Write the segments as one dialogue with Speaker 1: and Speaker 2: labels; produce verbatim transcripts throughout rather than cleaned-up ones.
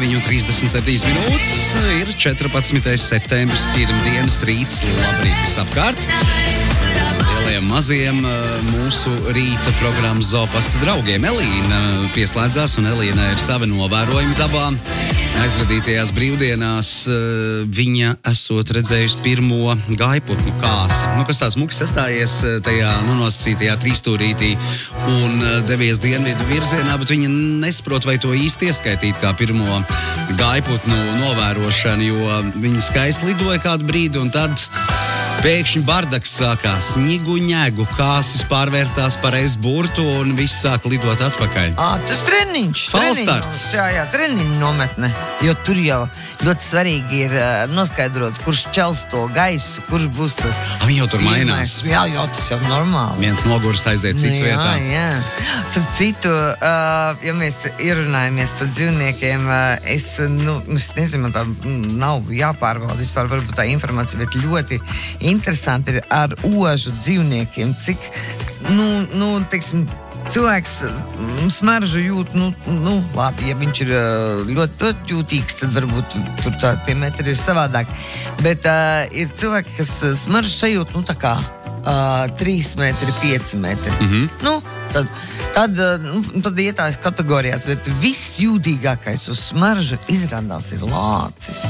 Speaker 1: deviņi un trīsdesmit septiņas minūtes. Ir četrpadsmitais septembris, pirmdienas rīts. Labrīt visapkārt. Lieliem maziem mūsu rīta programmas Zopasta draugiem. Elīna pieslēdzās, un Elīna ir savi novērojumi dabā. Aizvadītajās brīvdienās viņa esot redzējusi pirmo gaiputnu kāsi. Nu, kas tās muks sastājies tajā nu, nosacītajā trīstūrītī un devies dienvidu virzienā, bet viņa nesaprot, vai to īsti ieskaitīt kā pirmo gaiputnu novērošanu, jo viņa skaisti lidoja kādu brīdi, un tad pēkšņi bardaks sākās, ņigu ņegu, kāsis pārvērtās par es burtu un viss sāka lidot atpakaļ.
Speaker 2: Ā, tas treniņš.
Speaker 1: Falstarts.
Speaker 2: Jā, jā, treniņu nometne. Jo tur jau ļoti svarīgi ir uh, noskaidrots, kurš čels to gaisu, kurš būs tas...
Speaker 1: A, viņi jau tur mainās.
Speaker 2: Jā, jā, tas jau normāli.
Speaker 1: Viens nogurst aiziet cits
Speaker 2: jā,
Speaker 1: vietā.
Speaker 2: Jā, jā. Ar citu, uh, ja mēs ierunājamies par dzīvniekiem, uh, es, nu, es nezinu, man tā nav jāpārbauda vispār varbūt tā informācija, bet ļoti interesanti ir ar ožu dzīvniekiem, cik, nu, nu, teiksim, cilvēks smaržu jūt, nu, nu, labi, ja viņš ir ļoti, ļoti jūtīgs, tad varbūt tur tā, tie metri ir savādāk. Bet uh, ir cilvēki, kas smaržu sajūt, nu, tā kā uh, trīs metri, pieci metri.
Speaker 1: Mhm.
Speaker 2: Nu, tad, tad, nu, tad ietās kategorijās, bet viss jūtīgākais uz smaržu izrādās ir lācis.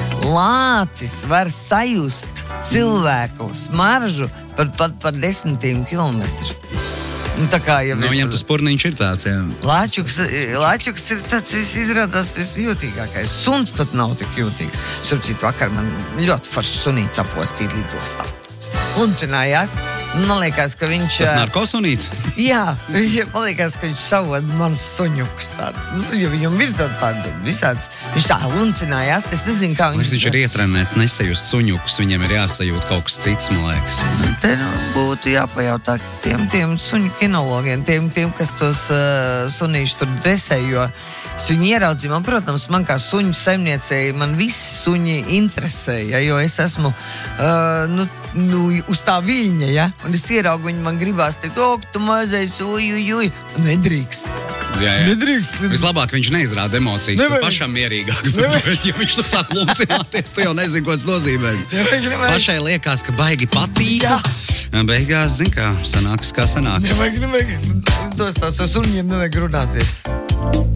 Speaker 2: Lācis var sajust cilvēku smaržu par, pat par desmitiem kilometru. Nu, tā kā, ja
Speaker 1: Nu, viņam tas purniņš ir tāds, jā.
Speaker 2: Lāčuks, lāčuks ir tāds viss izrādās visjūtīgākais. Suns pat nav tik jūtīgs. Šurcīt vakar man ļoti forši sunīts apostīja lidostā. Lunčinājās. Man liekas, ka viņš...
Speaker 1: Tas narkosunīts?
Speaker 2: Jā, viņš, man liekas, ka viņš savod mans suņuks tāds. Nu, ja viņam ir tāda visāds, viņš tā luncinājās, es nezinu, kā viņš...
Speaker 1: Viņš ir ietrenēts nesajust suņukus, viņam ir jāsajūt kaut kas cits, man liekas.
Speaker 2: Te nu, būtu jāpajautā tiem, tiem suņu kinologiem, tiem, tiem kas tos uh, sunīšus tur dresē, jo suņi ieraudzīja. Man, protams, man kā suņu saimniecēji, man visi suņi interesē, ja, jo es esmu uh, nu, nu, uz tā viļņa, ja, un es ieraugu, viņi man gribās teikt, o, tu mazais, uj, uj, uj, nedrīkst.
Speaker 1: Jā, jā.
Speaker 2: Nedrīkst.
Speaker 1: Vislabāk viņš neizrāda emocijas,
Speaker 2: Nevajag.
Speaker 1: tu pašam mierīgāk. Bet, ja viņš tu sāk luncināties, tu jau nezini, ko tas nozīmē.
Speaker 2: Nevajag, nevajag.
Speaker 1: Pašai liekas, ka baigi patīk.
Speaker 2: Jā.
Speaker 1: Beigās, zin kā, sanāks kā sanāks.
Speaker 2: Nevajag, nevajag. Tos tās ar suņiem nevajag runāties.